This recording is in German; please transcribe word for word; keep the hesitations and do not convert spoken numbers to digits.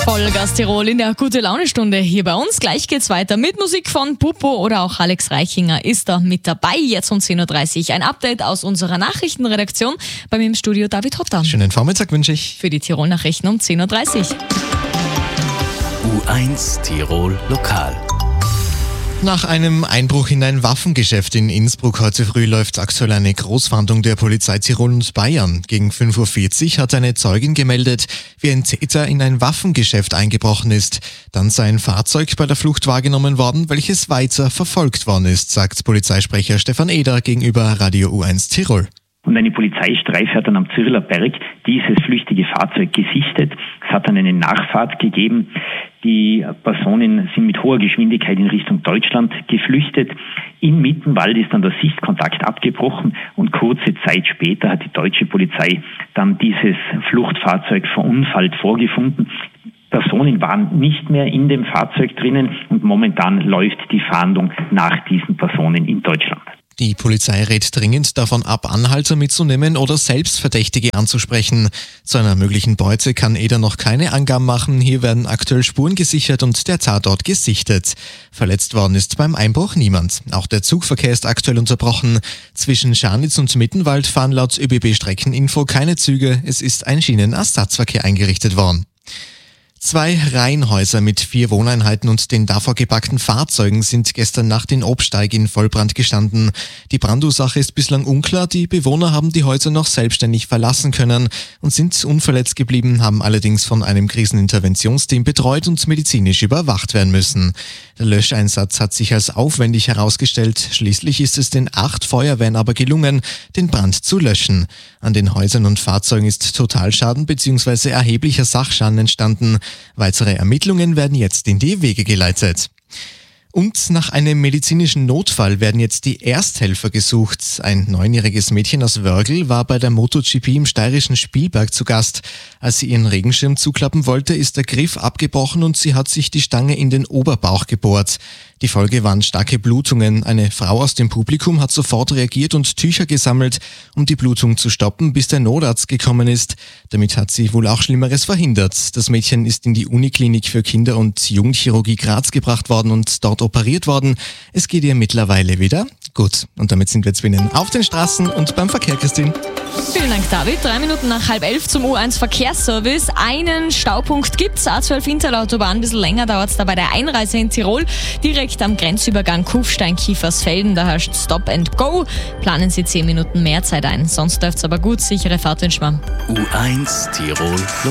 Vollgas Tirol in der Gute-Laune-Stunde hier bei uns. Gleich geht's weiter mit Musik von Pupo oder auch Alex Reichinger ist da mit dabei. Jetzt um zehn Uhr dreißig ein Update aus unserer Nachrichtenredaktion. Bei mir im Studio David Hotter. Schönen Vormittag wünsche ich. Für die Tirol-Nachrichten um zehn Uhr dreißig. U eins Tirol Lokal. Nach einem Einbruch in ein Waffengeschäft in Innsbruck heute früh läuft aktuell eine Großfahndung der Polizei Tirol und Bayern. Gegen fünf Uhr vierzig hat eine Zeugin gemeldet, wie ein Täter in ein Waffengeschäft eingebrochen ist. Dann sei ein Fahrzeug bei der Flucht wahrgenommen worden, welches weiter verfolgt worden ist, sagt Polizeisprecher Stefan Eder gegenüber Radio U eins Tirol. Und eine Polizeistreife hat dann am Zürler Berg dieses flüchtige Fahrzeug gesichtet. Es hat dann eine Nachfahrt gegeben. Die Personen sind mit hoher Geschwindigkeit in Richtung Deutschland geflüchtet. In Mittenwald ist dann der Sichtkontakt abgebrochen und kurze Zeit später hat die deutsche Polizei dann dieses Fluchtfahrzeug verunfallt vorgefunden. Personen waren nicht mehr in dem Fahrzeug drinnen und momentan läuft die Fahndung nach diesen Personen in Deutschland. Die Polizei rät dringend davon ab, Anhalter mitzunehmen oder selbst Verdächtige anzusprechen. Zu einer möglichen Beute kann Eder noch keine Angaben machen. Hier werden aktuell Spuren gesichert und der Tatort gesichtet. Verletzt worden ist beim Einbruch niemand. Auch der Zugverkehr ist aktuell unterbrochen. Zwischen Scharnitz und Mittenwald fahren laut Ö B B-Streckeninfo keine Züge. Es ist ein Schienenersatzverkehr eingerichtet worden. Zwei Reihenhäuser mit vier Wohneinheiten und den davor geparkten Fahrzeugen sind gestern Nacht in Obsteig in Vollbrand gestanden. Die Brandursache ist bislang unklar. Die Bewohner haben die Häuser noch selbstständig verlassen können und sind unverletzt geblieben, haben allerdings von einem Kriseninterventionsteam betreut und medizinisch überwacht werden müssen. Der Löscheinsatz hat sich als aufwendig herausgestellt. Schließlich ist es den acht Feuerwehren aber gelungen, den Brand zu löschen. An den Häusern und Fahrzeugen ist Totalschaden bzw. erheblicher Sachschaden entstanden. Weitere Ermittlungen werden jetzt in die Wege geleitet. Und nach einem medizinischen Notfall werden jetzt die Ersthelfer gesucht. Ein neunjähriges Mädchen aus Wörgl war bei der MotoGP im steirischen Spielberg zu Gast. Als sie ihren Regenschirm zuklappen wollte, ist der Griff abgebrochen und sie hat sich die Stange in den Oberbauch gebohrt. Die Folge waren starke Blutungen. Eine Frau aus dem Publikum hat sofort reagiert und Tücher gesammelt, um die Blutung zu stoppen, bis der Notarzt gekommen ist. Damit hat sie wohl auch Schlimmeres verhindert. Das Mädchen ist in die Uniklinik für Kinder- und Jugendchirurgie Graz gebracht worden und dort operiert worden. Es geht ihr mittlerweile wieder gut. Und damit sind wir jetzt wieder auf den Straßen und beim Verkehr, Christine. Vielen Dank, David. Drei Minuten nach halb elf zum U eins Verkehrsservice. Einen Staupunkt gibt's, A zwölf Interlautobahn. Ein bisschen länger dauert's da bei der Einreise in Tirol. Direkt am Grenzübergang Kufstein-Kiefersfelden. Da herrscht Stop and Go. Planen Sie zehn Minuten mehr Zeit ein. Sonst läuft's aber gut. Sichere Fahrt in Schwamm. U eins Tirol